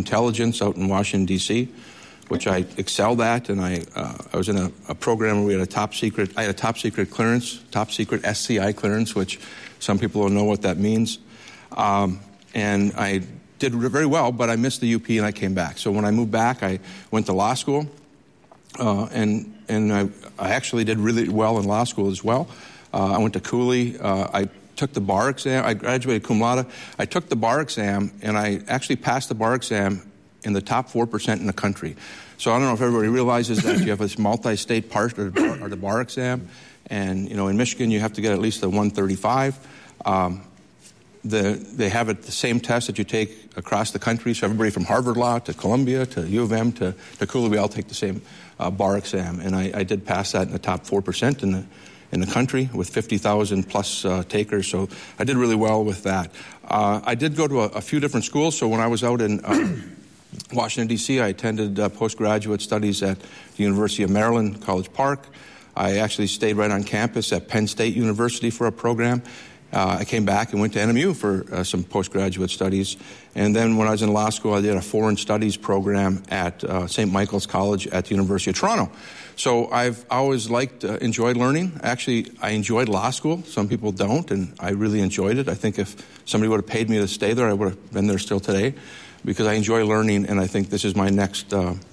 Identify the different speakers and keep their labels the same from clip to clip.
Speaker 1: intelligence out in Washington, D.C., which I excelled at, and I was in a program where we had I had a top secret clearance, top secret SCI clearance, which some people don't know what that means. And I did very well, but I missed the UP and I came back. So when I moved back, I went to law school, and I actually did really well in law school as well. I went to Cooley. I took the bar exam. I graduated cum laude. I took the bar exam, and I actually passed the bar exam in the top 4% in the country. So I don't know if everybody realizes that you have this multi-state part or the bar exam, and in Michigan you have to get at least a 135. They have it the same test that you take across the country. So everybody from Harvard Law to Columbia to U of M to Cooley, we all take the same bar exam, and I did pass that in the top 4% in the country with 50,000 plus takers. So I did really well with that. I did go to a few different schools. So when I was out in Washington, D.C., I attended postgraduate studies at the University of Maryland, College Park. I actually stayed right on campus at Penn State University for a program. I came back and went to NMU for some postgraduate studies. And then when I was in law school, I did a foreign studies program at St. Michael's College at the University of Toronto. So I've always enjoyed learning. Actually, I enjoyed law school. Some people don't, and I really enjoyed it. I think if somebody would have paid me to stay there, I would have been there still today, because I enjoy learning, and I think this is my next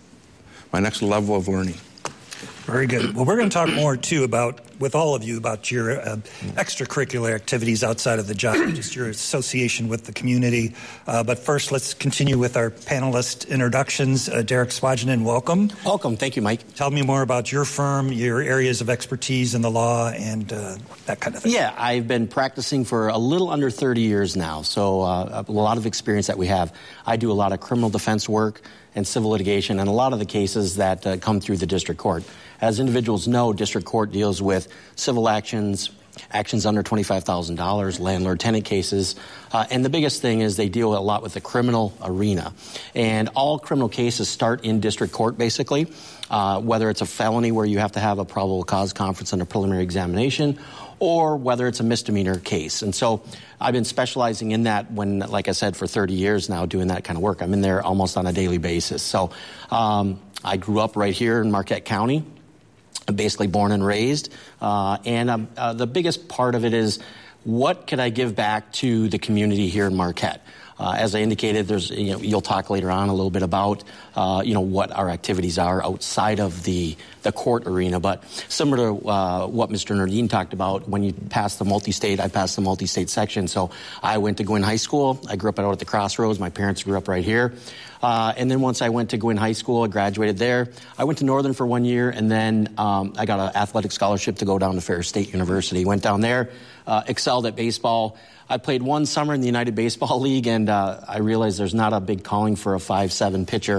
Speaker 1: level of learning.
Speaker 2: Very good. Well, we're going to talk more, too, with all of you about your extracurricular activities outside of the job, just your association with the community. But first, let's continue with our panelist introductions. Derek Swajinen, welcome.
Speaker 3: Welcome. Thank you, Mike.
Speaker 2: Tell me more about your firm, your areas of expertise in the law, and that kind of thing.
Speaker 3: Yeah, I've been practicing for a little under 30 years now, so a lot of experience that we have. I do a lot of criminal defense work and civil litigation, and a lot of the cases that come through the district court. As individuals know, district court deals with civil actions under $25,000, landlord-tenant cases, and the biggest thing is they deal a lot with the criminal arena. And all criminal cases start in district court, basically, whether it's a felony where you have to have a probable cause conference and a preliminary examination, or whether it's a misdemeanor case. And so I've been specializing in that like I said, for 30 years now doing that kind of work. I'm in there almost on a daily basis. So I grew up right here in Marquette County, basically born and raised. And the biggest part of it is, what can I give back to the community here in Marquette? As I indicated, you'll talk later on a little bit about, what our activities are outside of the court arena. But similar to what Mr. Nordin talked about, when you pass the multi-state, I passed the multi-state section. So I went to Gwynn High School. I grew up out at the Crossroads. My parents grew up right here. And then once I went to Gwynn High School, I graduated there. I went to Northern for 1 year, and then I got an athletic scholarship to go down to Ferris State University. Went down there, excelled at baseball. I played one summer in the United Baseball League, and I realized there's not a big calling for a 5'7" pitcher.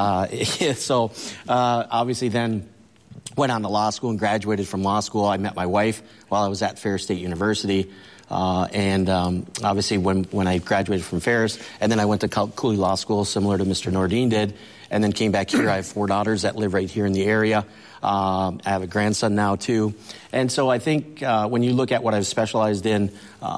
Speaker 3: So obviously then went on to law school and graduated from law school. I met my wife while I was at Ferris State University. And obviously when I graduated from Ferris, and then I went to Cooley Law School, similar to Mr. Nordin did, and then came back here. I have 4 daughters that live right here in the area. I have a grandson now, too. And so I think when you look at what I've specialized in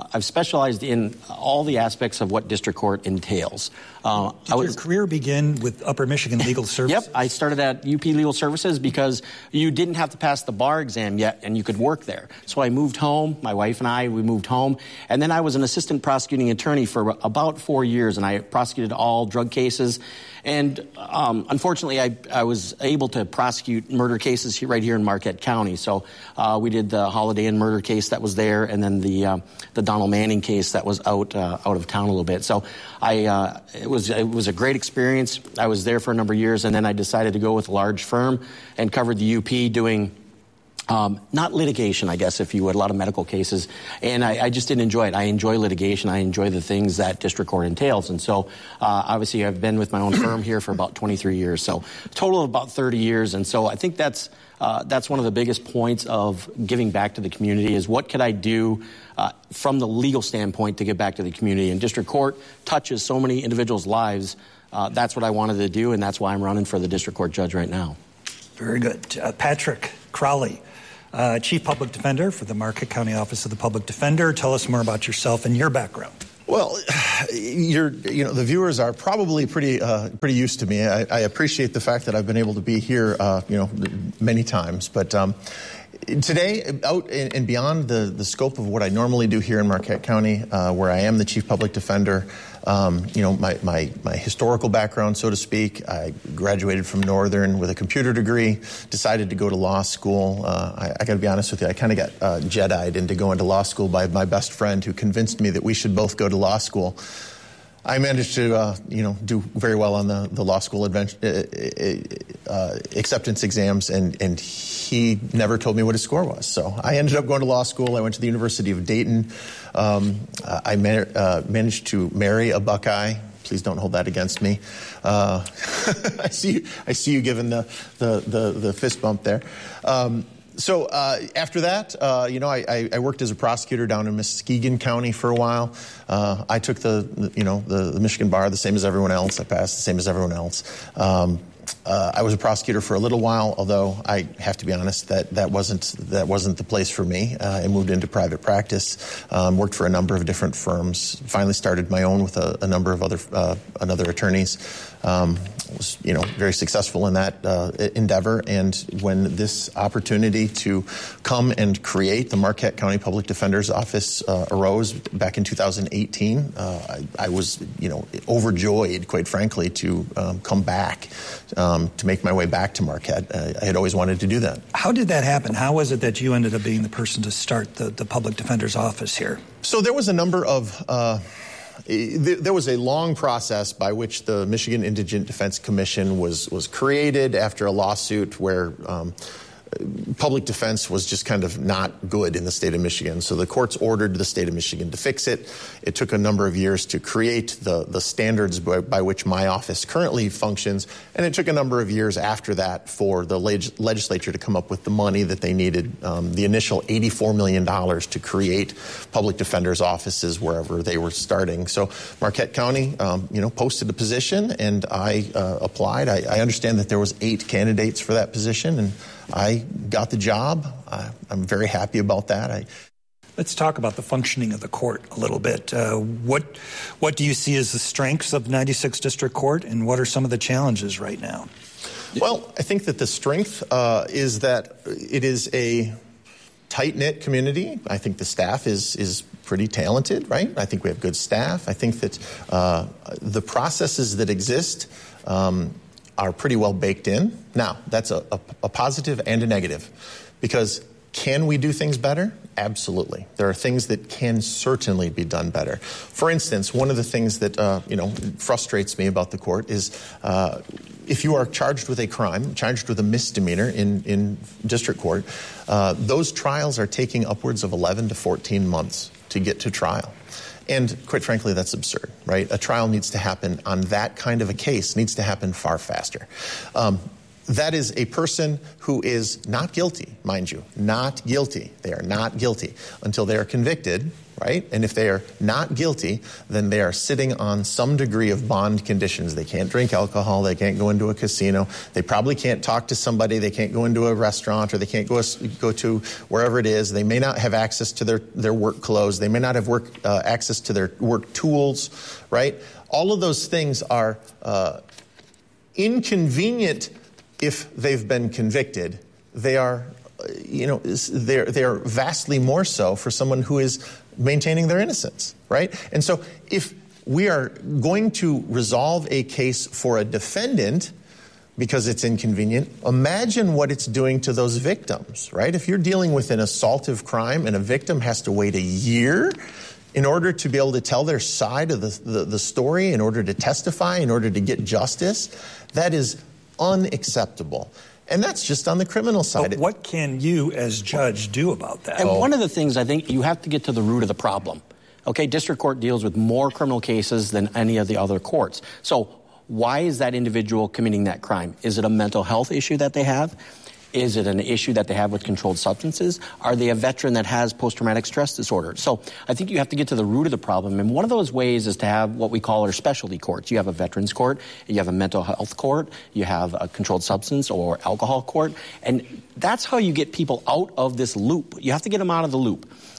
Speaker 3: all the aspects of what district court entails.
Speaker 2: Did your career begin with Upper Michigan Legal Services?
Speaker 3: Yep, I started at UP Legal Services because you didn't have to pass the bar exam yet, and you could work there. So I moved home, my wife and we moved home, and then I was an assistant prosecuting attorney for about 4 years, and I prosecuted all drug cases. And unfortunately, I was able to prosecute murder cases right here in Marquette County. So we did the Holiday Inn murder case that was there, and then the Donald Manning case that was out of town a little bit. So it was a great experience. I was there for a number of years, and then I decided to go with a large firm and covered the UP doing not litigation, I guess, if you would, a lot of medical cases. And I just didn't enjoy it. I enjoy litigation. I enjoy the things that district court entails. And so, obviously, I've been with my own firm here for about 23 years. So, total of about 30 years. And so I think that's one of the biggest points of giving back to the community is what could I do from the legal standpoint to give back to the community. And district court touches so many individuals' lives. That's what I wanted to do, and that's why I'm running for the district court judge right now.
Speaker 2: Very good. Patrick Crowley, Chief Public Defender for the Marquette County Office of the Public Defender. Tell us more about yourself and your background.
Speaker 4: Well, the viewers are probably pretty used to me. I appreciate the fact that I've been able to be here, many times. But today, out and beyond the scope of what I normally do here in Marquette County, where I am the Chief Public Defender, my historical background, so to speak, I graduated from Northern with a computer degree, decided to go to law school. I got to be honest with you, I kind of got Jedi'd into going to law school by my best friend, who convinced me that we should both go to law school. I managed to, do very well on the law school acceptance exams, and he never told me what his score was. So I ended up going to law school. I went to the University of Dayton. I managed to marry a Buckeye. Please don't hold that against me. I see you giving the fist bump there. So after that, I worked as a prosecutor down in Muskegon County for a while. I took the Michigan bar the same as everyone else. I passed the same as everyone else. I was a prosecutor for a little while, although I have to be honest that wasn't the place for me. I moved into private practice, worked for a number of different firms. Finally started my own with a number of other attorneys. Was very successful in that endeavor. And when this opportunity to come and create the Marquette County Public Defender's Office arose back in 2018, I was overjoyed, quite frankly, to come back. To make my way back to Marquette. I had always wanted to do that.
Speaker 2: How did that happen? How was it that you ended up being the person to start the Public Defender's Office here?
Speaker 4: So there was a number of... there was a long process by which the Michigan Indigent Defense Commission was created after a lawsuit where public defense was just kind of not good in the state of Michigan. So the courts ordered the state of Michigan to fix it. It took a number of years to create the standards by which my office currently functions. And it took a number of years after that for the legislature to come up with the money that they needed, the initial $84 million to create public defenders' offices wherever they were starting. So Marquette County, posted a position, and I applied. I understand that there was 8 candidates for that position, and I got the job. I'm very happy about that.
Speaker 2: Let's talk about the functioning of the court a little bit. What do you see as the strengths of 96th District Court, and what are some of the challenges right now?
Speaker 4: Well, I think that the strength is that it is a tight-knit community. I think the staff is pretty talented, right? I think we have good staff. I think that the processes that exist are pretty well baked in. Now, that's a positive and a negative, because can we do things better? Absolutely. There are things that can certainly be done better. For instance, one of the things that frustrates me about the court is if you are charged with a crime, charged with a misdemeanor in district court, those trials are taking upwards of 11 to 14 months to get to trial. And quite frankly, that's absurd, right? A trial needs to happen on that kind of a case, needs to happen far faster. That is a person who is not guilty, mind you, not guilty. They are not guilty until they are convicted, right? And if they are not guilty, then they are sitting on some degree of bond conditions. They can't drink alcohol. They can't go into a casino. They probably can't talk to somebody. They can't go into a restaurant, or they can't go to wherever it is. They may not have access to their work clothes. They may not have access to their work tools, right? All of those things are inconvenient if they've been convicted. They are, they are vastly more so for someone who is maintaining their innocence, right? And so if we are going to resolve a case for a defendant because it's inconvenient, imagine what it's doing to those victims, right? If you're dealing with an assaultive crime and a victim has to wait a year in order to be able to tell their side of the story, in order to testify, in order to get justice, that is unacceptable. And that's just on the criminal side.
Speaker 2: But what can you as judge do about that?
Speaker 3: And one of the things, I think you have to get to the root of the problem. Okay, district court deals with more criminal cases than any of the other courts. So why is that individual committing that crime? Is it a mental health issue that they have? Is it an issue that they have with controlled substances? Are they a veteran that has post-traumatic stress disorder? So I think you have to get to the root of the problem. And one of those ways is to have what we call our specialty courts. You have a veterans court, you have a mental health court, you have a controlled substance or alcohol court. And that's how you get people out of this loop. You have to get them out of the loop.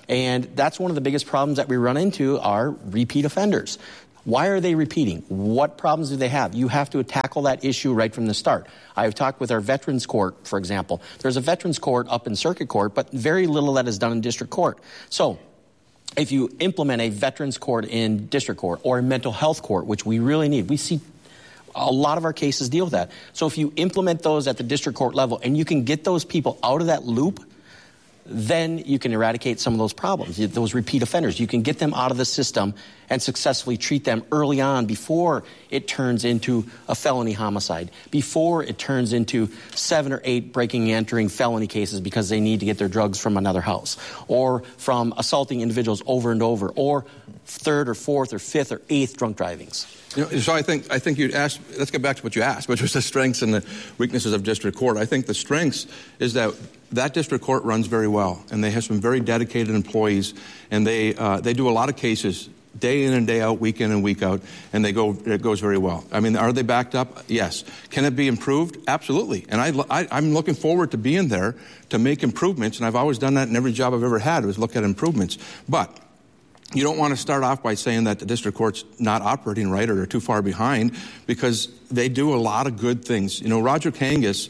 Speaker 3: And that's one of the biggest problems that we run into are repeat offenders. Why are they repeating? What problems do they have? You have to tackle that issue right from the start. I've talked with our Veterans Court, for example. There's a Veterans Court up in Circuit Court, but very little that is done in District Court. So if you implement a Veterans Court in District Court or a mental health court, which we really need, we see a lot of our cases deal with that. So if you implement those at the District Court level and you can get those people out of that loop, then you can eradicate some of those problems, those repeat offenders. You can get them out of the system and successfully treat them early on before it turns into a felony homicide, before it turns into 7 or 8 breaking and entering felony cases because they need to get their drugs from another house, or from assaulting individuals over and over, or 3rd or 4th or 5th or 8th drunk drivings.
Speaker 1: So I think you'd ask, let's get back to what you asked, which was the strengths and the weaknesses of district court. I think the strengths is that district court runs very well, and they have some very dedicated employees, and they do a lot of cases day in and day out, week in and week out, and it goes very well. I mean, are they backed up? Yes. Can it be improved? Absolutely. And I'm looking forward to being there to make improvements, and I've always done that in every job I've ever had, was look at improvements. But you don't want to start off by saying that the district court's not operating right or they're too far behind, because they do a lot of good things. You know, Roger Kangas,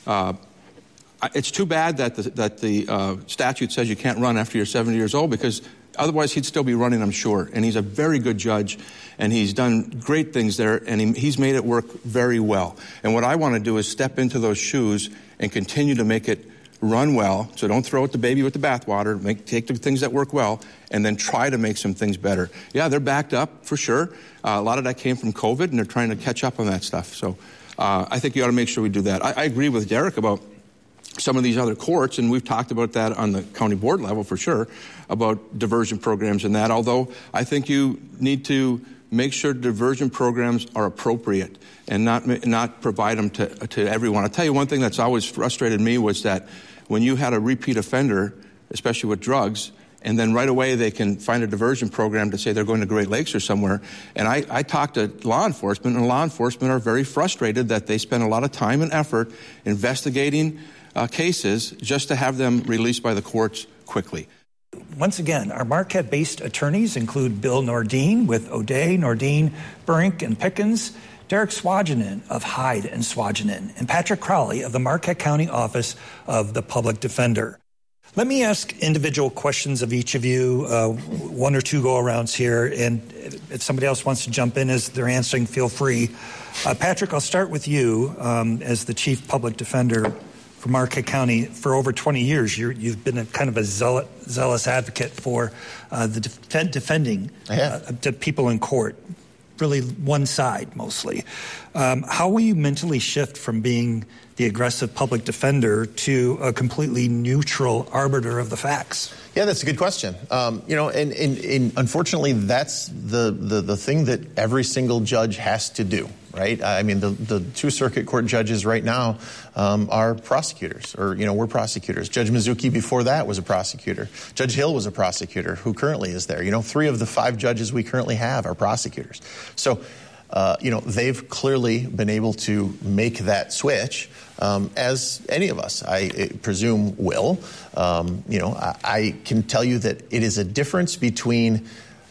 Speaker 1: it's too bad that the statute says you can't run after you're 70 years old, because otherwise he'd still be running, I'm sure. And he's a very good judge, and he's done great things there, and he's made it work very well. And what I want to do is step into those shoes and continue to make it run well. So don't throw out the baby with the bathwater. Take the things that work well and then try to make some things better. Yeah, they're backed up for sure. A lot of that came from COVID, and they're trying to catch up on that stuff. So I think you ought to make sure we do that. I agree with Derek about some of these other courts, and we've talked about that on the county board level for sure, about diversion programs and that, although I think you need to make sure diversion programs are appropriate and not provide them to everyone. I'll tell you one thing that's always frustrated me was that when you had a repeat offender, especially with drugs, and then right away they can find a diversion program to say they're going to Great Lakes or somewhere. And I talk to law enforcement, and law enforcement are very frustrated that they spend a lot of time and effort investigating cases just to have them released by the courts quickly.
Speaker 2: Once again, our Marquette-based attorneys include Bill Nordin with O'Day, Nordin, Burink, and Pickens, Derek Swajinen of Hyde and Swajinen, and Patrick Crowley of the Marquette County Office of the Public Defender. Let me ask individual questions of each of you, 1 or 2 go-arounds here, and if somebody else wants to jump in as they're answering, feel free. Patrick, I'll start with you as the Chief Public Defender for Marquette County. For over 20 years, you've been a kind of a zealous advocate for defending the people in court, really one side mostly. How will you mentally shift from being the aggressive public defender to a completely neutral arbiter of the facts?
Speaker 4: Yeah, that's a good question. And unfortunately, that's the thing that every single judge has to do, right? I mean, the 2 circuit court judges right now are prosecutors, or, we're prosecutors. Judge Mizuki before that was a prosecutor. Judge Hill was a prosecutor who currently is there. 3 of the 5 judges we currently have are prosecutors. So, they've clearly been able to make that switch, as any of us, I presume, will. I can tell you that it is a difference between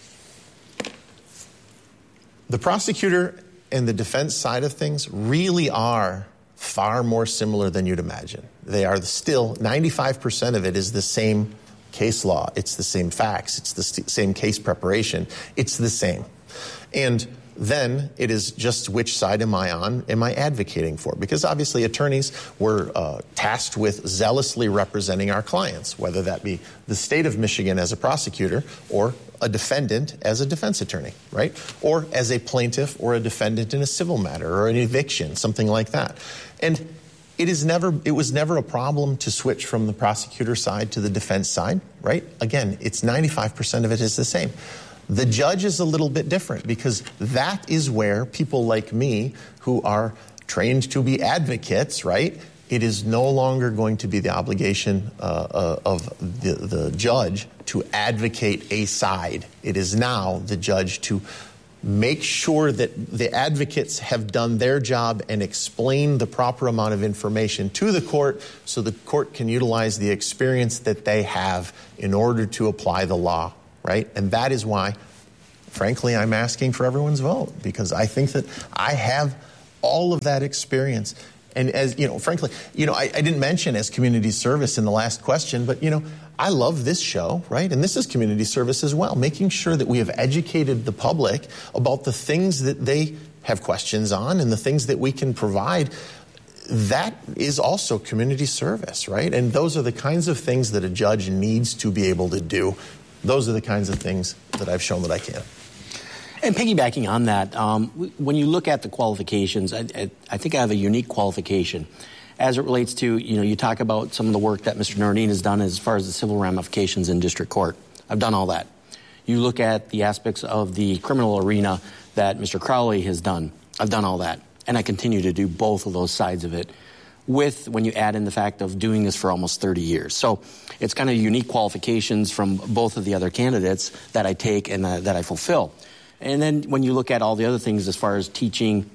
Speaker 4: the prosecutor and the defense side of things really are far more similar than you'd imagine. They are still, 95% of it is the same case law. It's the same facts. It's the same case preparation. It's the same. And then it is just which side am I on, am I advocating for? Because obviously attorneys were tasked with zealously representing our clients, whether that be the state of Michigan as a prosecutor or a defendant as a defense attorney, right? Or as a plaintiff or a defendant in a civil matter or an eviction, something like that. And it was never a problem to switch from the prosecutor side to the defense side, right? Again, it's 95% of it is the same. The judge is a little bit different, because that is where people like me, who are trained to be advocates, right? It is no longer going to be the obligation of the judge to advocate a side. It is now the judge to make sure that the advocates have done their job and explain the proper amount of information to the court so the court can utilize the experience that they have in order to apply the law, right? And that is why, frankly, I'm asking for everyone's vote, because I think that I have all of that experience. And as, frankly, I didn't mention as community service in the last question, but, I love this show, right? And this is community service as well, making sure that we have educated the public about the things that they have questions on and the things that we can provide. That is also community service, right? And those are the kinds of things that a judge needs to be able to do. Those are the kinds of things that I've shown that I can.
Speaker 3: And piggybacking on that, when you look at the qualifications, I think I have a unique qualification. As it relates to, you talk about some of the work that Mr. Nordin has done as far as the civil ramifications in district court. I've done all that. You look at the aspects of the criminal arena that Mr. Crowley has done. I've done all that. And I continue to do both of those sides of it when you add in the fact of doing this for almost 30 years. So it's kind of unique qualifications from both of the other candidates that I take and that I fulfill. And then when you look at all the other things as far as teaching,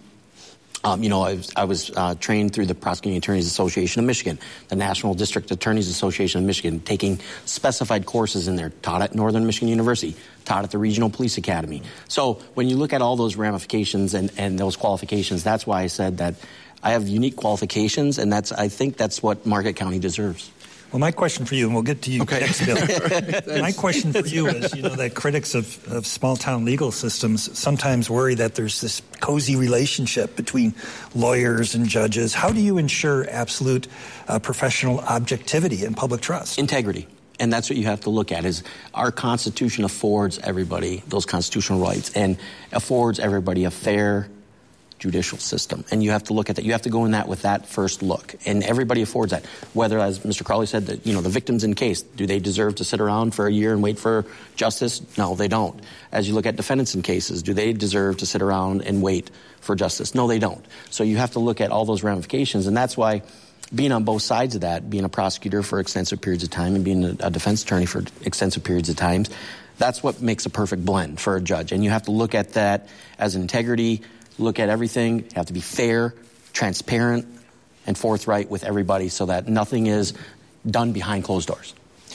Speaker 3: I was trained through the Prosecuting Attorneys Association of Michigan, the National District Attorneys Association of Michigan, taking specified courses in there, taught at Northern Michigan University, taught at the Regional Police Academy. So when you look at all those ramifications and those qualifications, that's why I said that I have unique qualifications, and I think that's what Marquette County deserves.
Speaker 2: Well, my question for you, and we'll get to you next, Bill. My question for you is, that critics of small-town legal systems sometimes worry that there's this cozy relationship between lawyers and judges. How do you ensure absolute professional objectivity and public trust?
Speaker 3: Integrity. And that's what you have to look at, is our Constitution affords everybody those constitutional rights and affords everybody a fair judicial system. And you have to look at that. You have to go in that with that first look. And everybody affords that. Whether, as Mr. Crowley said, that, the victims in case, do they deserve to sit around for a year and wait for justice? No, they don't. As you look at defendants in cases, do they deserve to sit around and wait for justice? No, they don't. So you have to look at all those ramifications. And that's why being on both sides of that, being a prosecutor for extensive periods of time and being a defense attorney for extensive periods of time, that's what makes a perfect blend for a judge. And you have to look at that as integrity, look at everything. You have to be fair, transparent, and forthright with everybody so that nothing is done behind closed doors.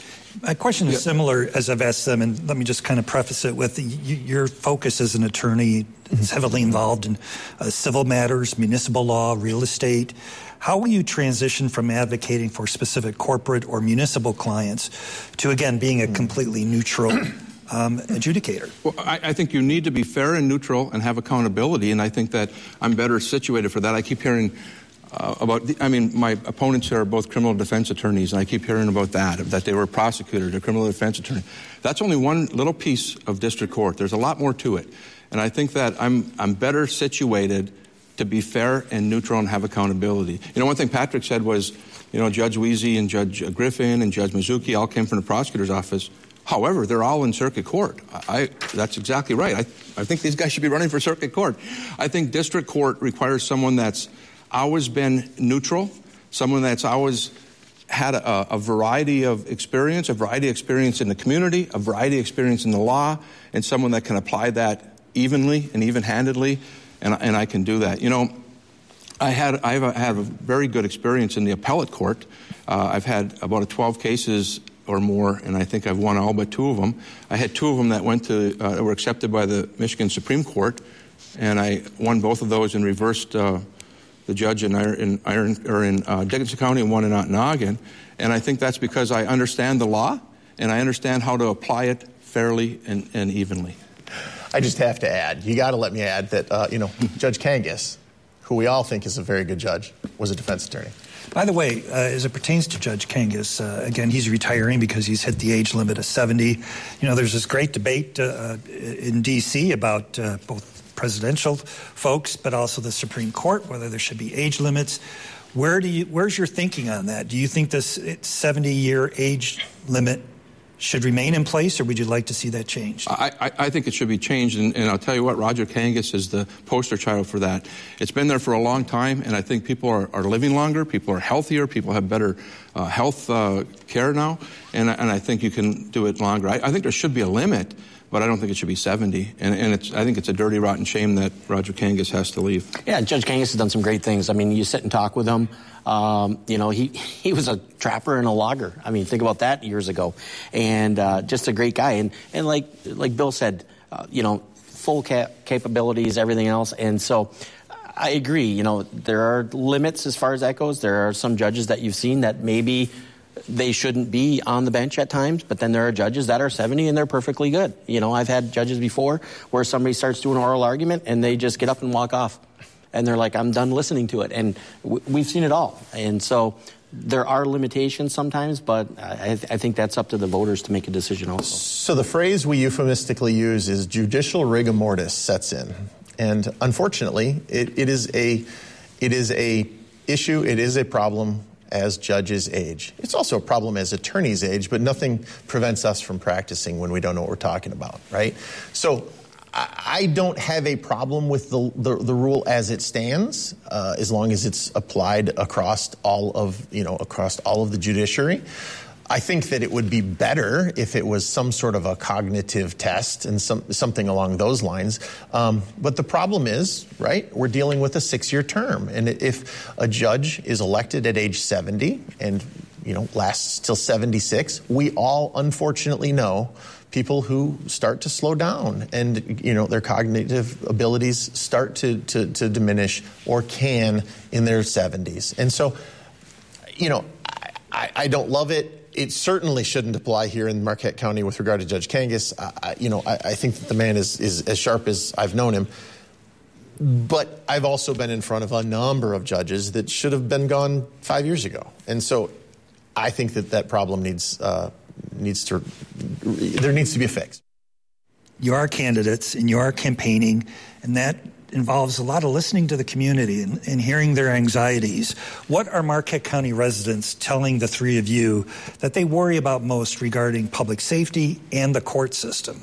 Speaker 2: My question is similar as I've asked them, and let me just kind of preface it with your focus as an attorney is heavily involved in civil matters, municipal law, real estate. How will you transition from advocating for specific corporate or municipal clients to, again, being a completely neutral adjudicator?
Speaker 1: Well, I think you need to be fair and neutral and have accountability, and I think that I'm better situated for that. I keep hearing my opponents are both criminal defense attorneys, and I keep hearing about that they were a prosecutor, a criminal defense attorney. That's only one little piece of district court. There's a lot more to it. And I think that I'm better situated to be fair and neutral and have accountability. One thing Patrick said was, Judge Weezy and Judge Griffin and Judge Mizuki all came from the prosecutor's office. However, they're all in circuit court. That's exactly right. I think these guys should be running for circuit court. I think district court requires someone that's always been neutral, someone that's always had a variety of experience in the community, a variety of experience in the law, and someone that can apply that evenly and even-handedly, and I can do that. I have had a very good experience in the appellate court. I've had about 12 cases or more, and I think I've won all but 2 of them. I had 2 of them that were accepted by the Michigan Supreme Court, and I won both of those and reversed the judge in Dickinson County and one in Ontonagon. And I think that's because I understand the law and I understand how to apply it fairly and evenly.
Speaker 4: I just have to add, you got to let me add that, Judge Kangas, who we all think is a very good judge, was a defense attorney.
Speaker 2: By the way, as it pertains to Judge Kangas, again, he's retiring because he's hit the age limit of 70. There's this great debate in D.C. about both presidential folks, but also the Supreme Court, whether there should be age limits. Where's your thinking on that? Do you think this 70-year age limit should remain in place, or would you like to see that changed?
Speaker 1: I think it should be changed, and I'll tell you what, Roger Kangas is the poster child for that. It's been there for a long time, and I think people are living longer, people are healthier, people have better health care now, and I think you can do it longer. I think there should be a limit, but I don't think it should be 70. And I think it's a dirty, rotten shame that Roger Kangas has to leave.
Speaker 3: Yeah, Judge Kangas has done some great things. I mean, you sit and talk with him. He was a trapper and a logger. I mean, think about that years ago. And just a great guy. And like Bill said, full capabilities, everything else. And so I agree. There are limits as far as that goes. There are some judges that you've seen that maybe they shouldn't be on the bench at times, but then there are judges that are 70 and they're perfectly good. I've had judges before where somebody starts doing an oral argument and they just get up and walk off. And they're like, I'm done listening to it. And we've seen it all. And so there are limitations sometimes, but I think that's up to the voters to make a decision also.
Speaker 4: So the phrase we euphemistically use is judicial rigor mortis sets in. And unfortunately, it is a issue, it is a problem as judges age. It's also a problem as attorneys age, but nothing prevents us from practicing when we don't know what we're talking about, right? So I don't have a problem with the rule as it stands, as long as it's applied across all of the judiciary. I think that it would be better if it was some sort of a cognitive test and something along those lines. But the problem is, right, we're dealing with a 6-year term. And if a judge is elected at age 70 and, lasts till 76, we all unfortunately know people who start to slow down and, their cognitive abilities start to diminish or can in their 70s. And so, I don't love it. It certainly shouldn't apply here in Marquette County with regard to Judge Kangas. I think that the man is as sharp as I've known him. But I've also been in front of a number of judges that should have been gone 5 years ago. And so I think that problem needs to be a fix.
Speaker 2: You are candidates and you are campaigning, and that involves a lot of listening to the community and hearing their anxieties. What are Marquette County residents telling the three of you that they worry about most regarding public safety and the court system?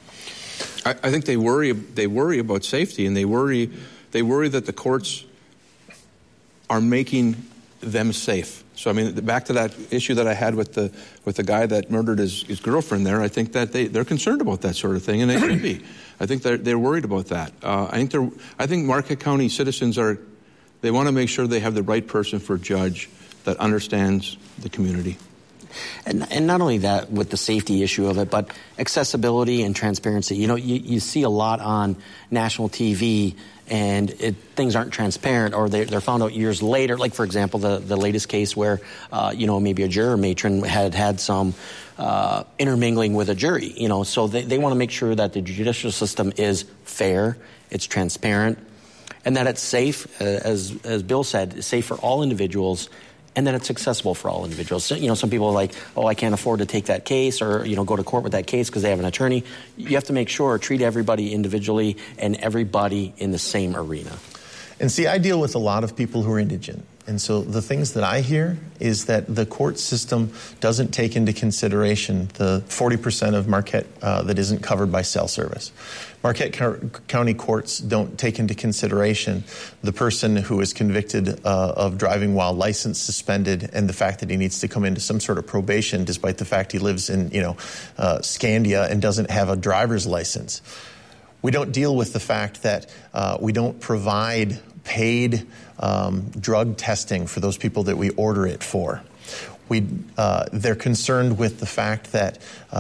Speaker 1: I think they worry about safety, and they worry that the courts are making them safe. So, I mean, back to that issue that I had with the guy that murdered his girlfriend there, I think that they're concerned about that sort of thing, and they should be. I think they're worried about that. I think Marquette County citizens they want to make sure they have the right person for judge that understands the community.
Speaker 3: And not only that with the safety issue of it, but accessibility and transparency. You see a lot on national TV, and things aren't transparent, or they're found out years later. Like, for example, the latest case where, maybe a juror matron had some intermingling with a jury. So they want to make sure that the judicial system is fair, it's transparent, and that it's safe, as Bill said, safe for all individuals, and that it's accessible for all individuals. So, some people are like, I can't afford to take that case or, go to court with that case because they have an attorney. You have to make sure, treat everybody individually and everybody in the same arena.
Speaker 4: And see, I deal with a lot of people who are indigent. And so the things that I hear is that the court system doesn't take into consideration the 40% of Marquette that isn't covered by cell service. Marquette County courts don't take into consideration the person who is convicted of driving while license suspended and the fact that he needs to come into some sort of probation despite the fact he lives in, Scandia and doesn't have a driver's license. We don't deal with the fact that we don't provide paid drug testing for those people that we order it for. They're concerned with the fact that,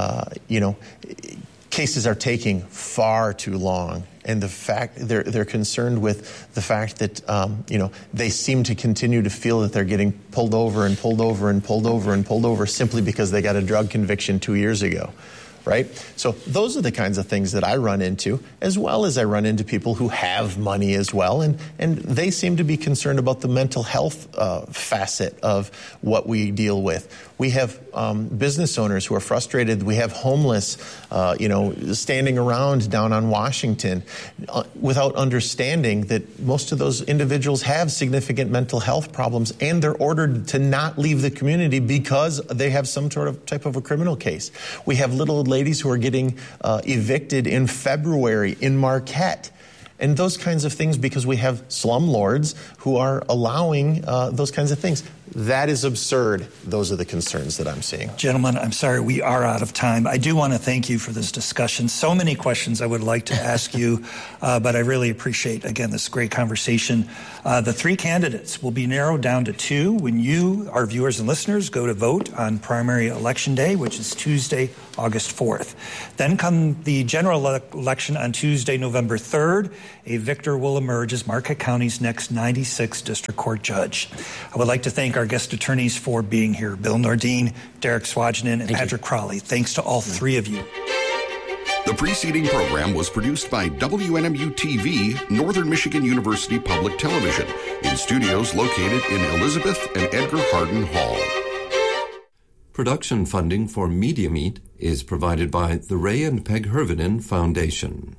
Speaker 4: cases are taking far too long, and the fact they're concerned with the fact that they seem to continue to feel that they're getting pulled over and pulled over and pulled over and pulled over simply because they got a drug conviction 2 years ago. Right? So those are the kinds of things that I run into, as well as I run into people who have money as well, and they seem to be concerned about the mental health facet of what we deal with. We have business owners who are frustrated. We have homeless, standing around down on Washington without understanding that most of those individuals have significant mental health problems, and they're ordered to not leave the community because they have some type of a criminal case. We have little ladies who are getting evicted in February in Marquette. and those kinds of things, because we have slumlords who are allowing those kinds of things. That is absurd. Those are the concerns that I'm seeing.
Speaker 2: Gentlemen, I'm sorry, we are out of time. I do want to thank you for this discussion. So many questions I would like to ask you, but I really appreciate, again, this great conversation. The three candidates will be narrowed down to two when you, our viewers and listeners, go to vote on primary election day, which is Tuesday, August 4th. Then come the general election on Tuesday, November 3rd. A victor will emerge as Marquette County's next 96th District Court judge. I would like to thank our guest attorneys for being here, Bill Nordin, Derek Swajnin, and Patrick Crowley. Thanks to all three of you.
Speaker 5: The preceding program was produced by WNMU-TV, Northern Michigan University Public Television, in studios located in Elizabeth and Edgar Hardin Hall.
Speaker 6: Production funding for Media Meet is provided by the Ray and Peg Hervinen Foundation.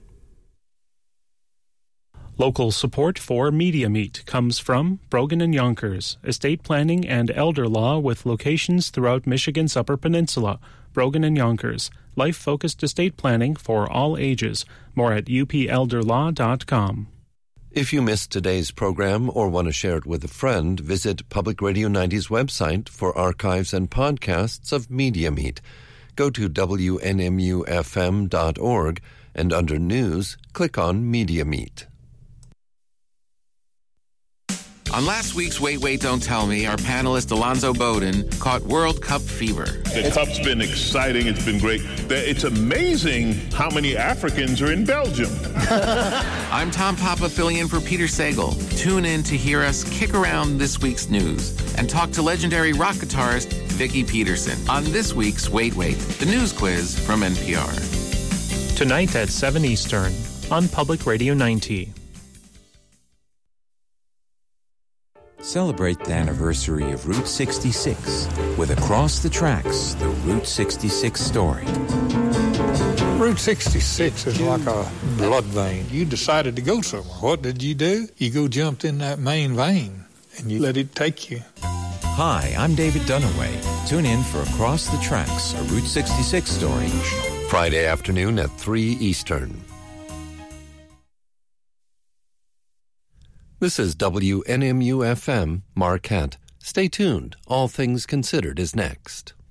Speaker 7: Local support for Media Meet comes from Brogan & Yonkers, estate planning and elder law with locations throughout Michigan's Upper Peninsula. Brogan & Yonkers, life-focused estate planning for all ages. More at upelderlaw.com.
Speaker 6: If you missed today's program or want to share it with a friend, visit Public Radio 90's website for archives and podcasts of Media Meet. Go to WNMUFM.org and under News, click on Media Meet.
Speaker 8: On last week's Wait, Wait, Don't Tell Me, our panelist Alonzo Bowden caught World Cup fever.
Speaker 9: The Cup's been exciting. It's been great. It's amazing how many Africans are in Belgium.
Speaker 8: I'm Tom Papa, filling in for Peter Sagal. Tune in to hear us kick around this week's news and talk to legendary rock guitarist Vicki Peterson on this week's Wait, Wait, the news quiz from NPR.
Speaker 7: Tonight at 7 Eastern on Public Radio 90.
Speaker 10: Celebrate the anniversary of Route 66 with Across the Tracks, the Route 66 story.
Speaker 11: Route 66 is like a blood vein. You decided to go somewhere. What did you do? You jumped in that main vein, and you let it take you.
Speaker 10: Hi, I'm David Dunaway. Tune in for Across the Tracks, a Route 66 story.
Speaker 6: Friday afternoon at 3 Eastern. This is WNMU-FM, Marquette. Stay tuned. All Things Considered is next.